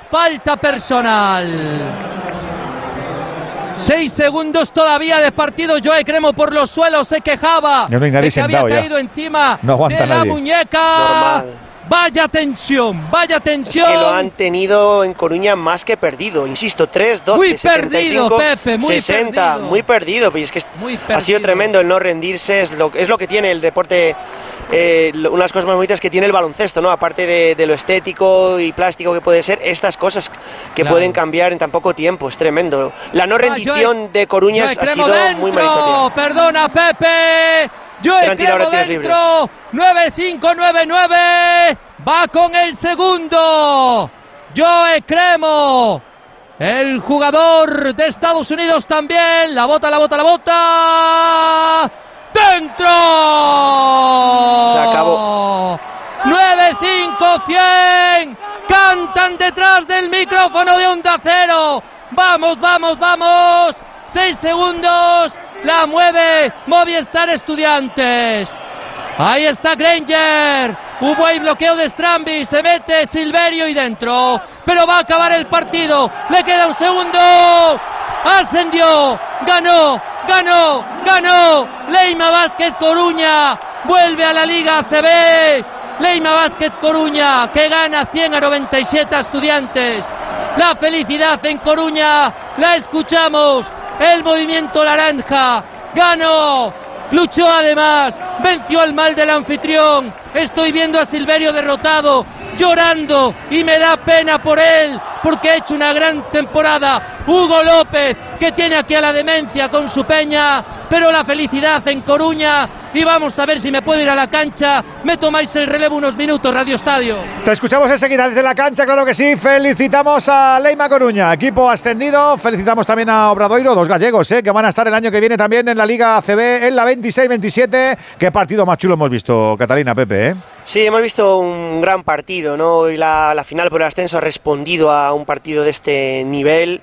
falta personal. 6 segundos todavía de partido. Joe Cremo por los suelos se quejaba no hay nadie de que sentado había ya. caído encima no aguanta de la nadie. muñeca. Normal. Vaya tensión, vaya tensión. Es que lo han tenido en Coruña más que perdido. Insisto, 3, 12, muy 75, perdido, Pepe, muy 60. perdido. Muy perdido. Pues es que ha sido tremendo el no rendirse. Es lo que tiene el deporte. Unas cosas más bonitas que tiene el baloncesto, ¿no? Aparte de lo estético y plástico que puede ser, estas cosas que pueden cambiar en tan poco tiempo. Es tremendo. La no rendición de Coruña ha sido muy meritoria. Perdona, Pepe. Joe Cremo dentro. 9-5, 9-9. Va con el segundo. Joe Cremo, el jugador de Estados Unidos también. La bota. ¡Dentro! Se acabó. 9-5-100. Cantan detrás del micrófono de Onda Cero. Vamos. 6 segundos. La mueve Movistar Estudiantes. Ahí está Granger. Hubo ahí bloqueo de Strambi. Se mete Silverio y dentro. Pero va a acabar el partido. Le queda un segundo. Ascendió. Ganó. Leima Basket Coruña. Vuelve a la Liga ACB. Leima Basket Coruña, que gana 100-97 a Estudiantes. La felicidad en Coruña. La escuchamos. El movimiento naranja ganó, luchó además, venció al mal del anfitrión. Estoy viendo a Silverio derrotado, llorando, y me da pena por él, porque ha hecho una gran temporada. Hugo López, que tiene aquí a la demencia con su peña, pero la felicidad en Coruña. Y vamos a ver si me puedo ir a la cancha. Me tomáis el relevo unos minutos, Radio Estadio. Te escuchamos enseguida desde la cancha, claro que sí. Felicitamos a Leima Coruña, equipo ascendido. Felicitamos también a Obradoiro, 2 gallegos, que van a estar el año que viene también en la Liga ACB, en la 26-27. Qué partido más chulo hemos visto, Catalina, Pepe, ¿eh? Sí, hemos visto un gran partido, ¿no? Y la final por el ascenso ha respondido a un partido de este nivel.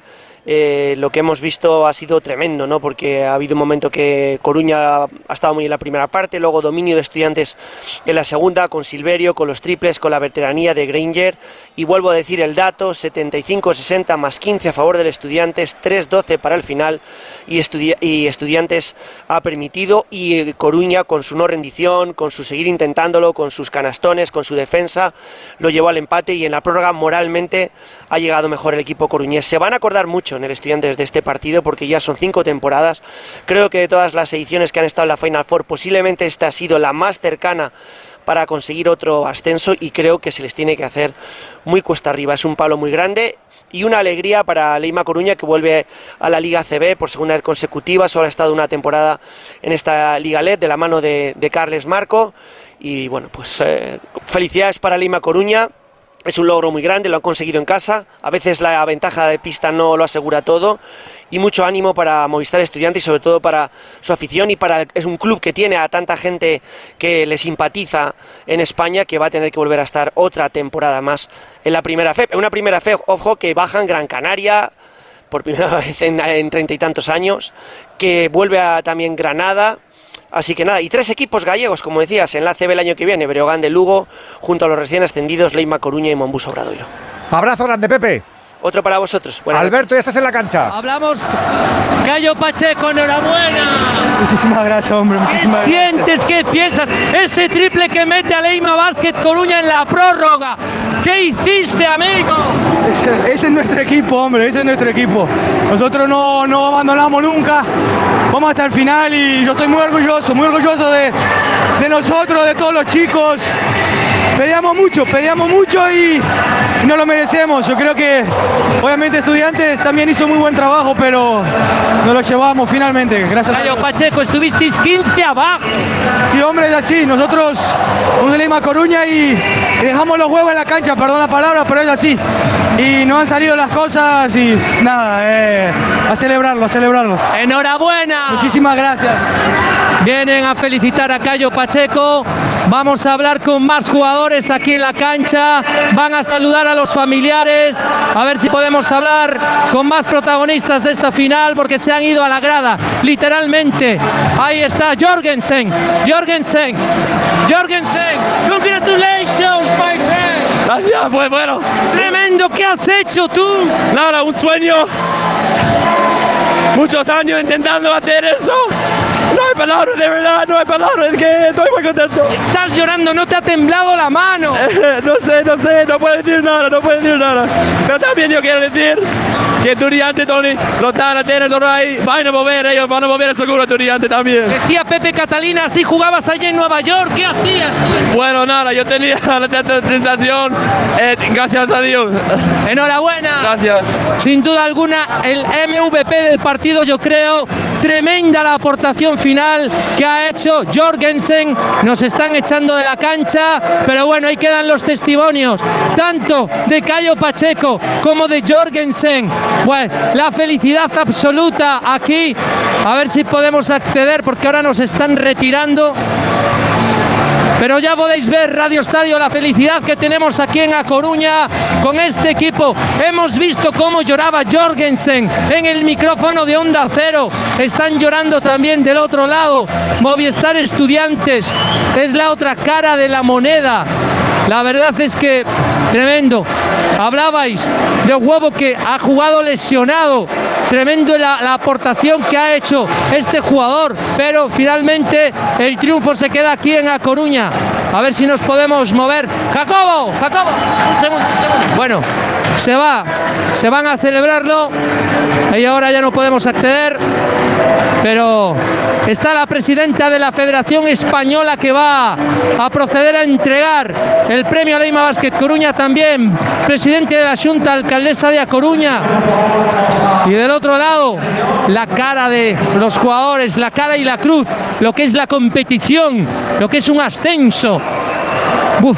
Lo que hemos visto ha sido tremendo, ¿no? Porque ha habido un momento que Coruña ha estado muy en la primera parte, luego dominio de Estudiantes en la segunda, con Silverio, con los triples, con la veteranía de Granger. Y vuelvo a decir el dato: 75-60 más 15 a favor del Estudiantes, 3-12 para el final. Y Estudiantes ha permitido, y Coruña, con su no rendición, con su seguir intentándolo, con sus canastones, con su defensa, lo llevó al empate. Y en la prórroga, moralmente, ha llegado mejor el equipo coruñés. Se van a acordar mucho en el Estudiantes de este partido, porque ya son 5 temporadas. Creo que de todas las ediciones que han estado en la Final Four, posiblemente esta ha sido la más cercana para conseguir otro ascenso, y creo que se les tiene que hacer muy cuesta arriba. Es un palo muy grande y una alegría para Leima Coruña, que vuelve a la Liga ACB por segunda vez consecutiva. Solo ha estado una temporada en esta Liga LED de la mano de Carles Marco. Y bueno, pues felicidades para Leima Coruña. Es un logro muy grande, lo han conseguido en casa. A veces la ventaja de pista no lo asegura todo. Y mucho ánimo para Movistar Estudiantes, y sobre todo para su afición, y es un club que tiene a tanta gente que le simpatiza en España, que va a tener que volver a estar otra temporada más en la Primera Fe. Una Primera Fe, ojo, que baja en Gran Canaria por primera vez en 30 y tantos años, que vuelve a también Granada. Así que nada, y 3 equipos gallegos, como decías, en la ACB el año que viene: Breogán de Lugo, junto a los recién ascendidos Leima Coruña y Monbus Obradoiro. Abrazo grande, Pepe. Otro para vosotros. Buenas Alberto, noches. ya estás en la cancha. Hablamos. Cayo Pacheco, enhorabuena. Muchísimas gracias, hombre. Muchísimas ¿Qué sientes? ¿Qué piensas? Ese triple que mete a Leima Basket Coruña en la prórroga. ¿Qué hiciste, amigo? Ese es nuestro equipo, hombre. Ese es nuestro equipo. Nosotros no abandonamos nunca. Vamos hasta el final, y yo estoy muy orgulloso de nosotros, de todos los chicos. Pedíamos mucho y no lo merecemos. Yo creo que obviamente Estudiantes también hizo muy buen trabajo, pero nos lo llevamos finalmente, gracias Cayo a Dios. Pacheco, estuvisteis 15 abajo. Y hombre, es así, nosotros un Leima Coruña y dejamos los huevos en la cancha, perdón la palabra, pero es así. Y no han salido las cosas y nada, a celebrarlo. Enhorabuena. Muchísimas gracias. Vienen a felicitar a Cayo Pacheco. Vamos a hablar con más jugadores aquí en la cancha. Van a saludar a los familiares. A ver si podemos hablar con más protagonistas de esta final, porque se han ido a la grada, literalmente. Ahí está Jorgensen. Congratulations, my friend. Gracias, pues bueno. Tremendo, ¿qué has hecho tú? Nada, un sueño. Muchos años intentando hacer eso. No hay palabras, de verdad, no hay palabras, es que estoy muy contento. Estás llorando, no te ha temblado la mano. No sé, no puedo decir nada. Pero también yo quiero decir que Estudiantes, Tony, lo están a tener todo ahí, van a mover, ellos van a mover seguro a Estudiantes también. Decía Pepe Catalina, si jugabas allí en Nueva York, ¿qué hacías tú? Bueno, nada, yo tenía la sensación, gracias a Dios. Enhorabuena. Gracias. Sin duda alguna, el MVP del partido, yo creo, tremenda la aportación final que ha hecho Jorgensen. Nos están echando de la cancha, pero bueno, ahí quedan los testimonios, tanto de Caio Pacheco como de Jorgensen. Bueno, la felicidad absoluta aquí. A ver si podemos acceder, porque ahora nos están retirando. Pero ya podéis ver, Radio Estadio, la felicidad que tenemos aquí en A Coruña con este equipo. Hemos visto cómo lloraba Jorgensen en el micrófono de Onda Cero. Están llorando también del otro lado. Movistar Estudiantes es la otra cara de la moneda. La verdad es que tremendo. Hablabais de Huevo, que ha jugado lesionado. Tremendo la aportación que ha hecho este jugador, pero finalmente el triunfo se queda aquí en A Coruña. A ver si nos podemos mover. Jacobo, un segundo. Bueno, se van a celebrarlo y ahora ya no podemos acceder, pero está la presidenta de la Federación Española que va a proceder a entregar el premio a Leima Basket Coruña, también presidente de la Junta, alcaldesa de A Coruña. Y del otro lado, la cara de los jugadores, la cara y la cruz, lo que es la competición, lo que es un ascenso. Uf.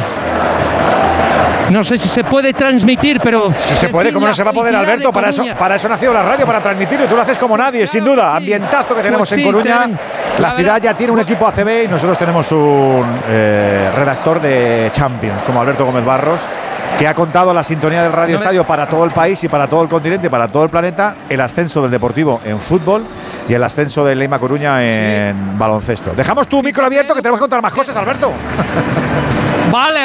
No sé si se puede transmitir, pero... Si se puede, ¿cómo no se va a poder, Alberto? Para eso nació la radio, para transmitirlo, y tú lo haces como nadie, sin duda. Ambientazo que tenemos en Coruña. La ciudad ya tiene un equipo ACB y nosotros tenemos un redactor de Champions, como Alberto Gómez Barros, que ha contado la sintonía del Radio Estadio para todo el país y para todo el continente y para todo el planeta, el ascenso del Deportivo en fútbol y el ascenso del Leima Coruña en baloncesto. Dejamos tu micro abierto, que tenemos que contar más cosas, Alberto. Vale.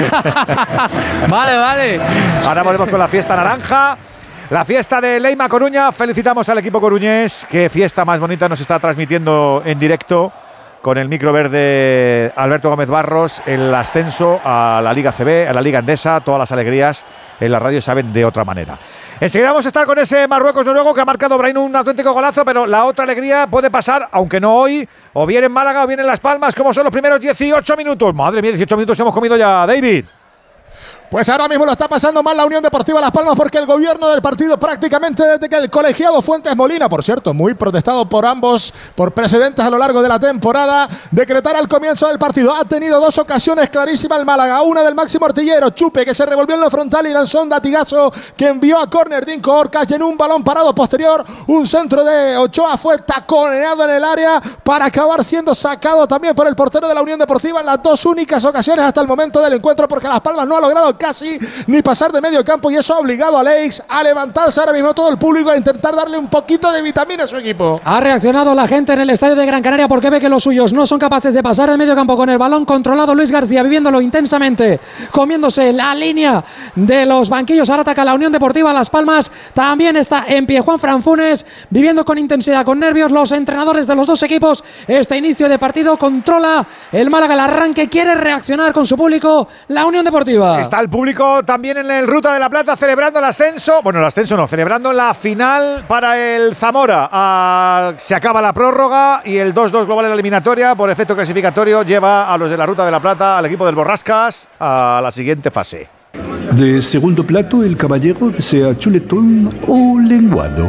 Ahora volvemos con la fiesta naranja. La fiesta de Leima Coruña. Felicitamos al equipo coruñés. Qué fiesta más bonita nos está transmitiendo en directo con el micro verde Alberto Gómez Barros. El ascenso a la Liga CB, a la Liga Endesa. Todas las alegrías en la radio saben de otra manera. Enseguida vamos a estar con ese Marruecos-Noruego que ha marcado Brahim un auténtico golazo, pero la otra alegría puede pasar, aunque no hoy, o bien en Málaga o bien en Las Palmas, como son los primeros 18 minutos. Madre mía, 18 minutos hemos comido ya, David. Pues ahora mismo lo está pasando mal la Unión Deportiva Las Palmas, porque el gobierno del partido, prácticamente desde que el colegiado Fuentes Molina, por cierto, muy protestado por ambos, por precedentes a lo largo de la temporada, decretara al comienzo del partido. Ha tenido dos ocasiones clarísimas el Málaga, una del máximo artillero, Chupe, que se revolvió en la frontal y lanzó un latigazo que envió a córner Dinko Orcas, y en un balón parado posterior, un centro de Ochoa fue taconeado en el área para acabar siendo sacado también por el portero de la Unión Deportiva en las dos únicas ocasiones hasta el momento del encuentro, porque Las Palmas no ha logrado casi ni pasar de medio campo, y eso ha obligado a Leix a levantarse ahora mismo todo el público a intentar darle un poquito de vitamina a su equipo. Ha reaccionado la gente en el estadio de Gran Canaria porque ve que los suyos no son capaces de pasar de medio campo con el balón controlado. Luis García viviéndolo intensamente, comiéndose la línea de los banquillos. Ahora ataca la Unión Deportiva Las Palmas, también está en pie Juanfran Funes, viviendo con intensidad, con nervios, los entrenadores de los dos equipos. Este inicio de partido controla el Málaga, el arranque, quiere reaccionar con su público la Unión Deportiva. Está el público también en el Ruta de la Plata celebrando el ascenso. Bueno, el ascenso no, celebrando la final para el Zamora. Se acaba la prórroga y el 2-2 global en la eliminatoria por efecto clasificatorio lleva a los de la Ruta de la Plata, al equipo del Borrascas, a la siguiente fase. De segundo plato, el caballero desea chuletón o lenguado.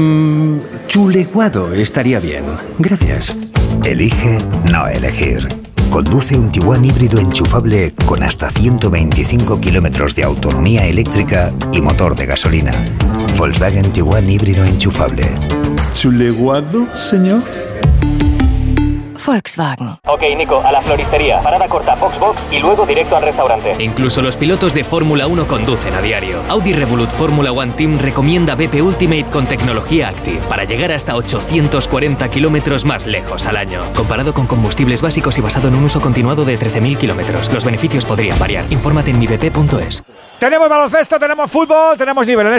Chuleguado estaría bien. Gracias. Elige no elegir. Conduce un Tiguan híbrido enchufable con hasta 125 kilómetros de autonomía eléctrica y motor de gasolina. Volkswagen Tiguan híbrido enchufable. ¿Chuleguado, señor? Volkswagen. Ok, Nico, a la floristería. Parada corta, box y luego directo al restaurante. Incluso los pilotos de Fórmula 1 conducen a diario. Audi Revolut Fórmula One Team recomienda BP Ultimate con tecnología Active para llegar hasta 840 kilómetros más lejos al año. Comparado con combustibles básicos y basado en un uso continuado de 13.000 kilómetros. Los beneficios podrían variar. Infórmate en mibp.es. Tenemos baloncesto, tenemos fútbol, tenemos nivel.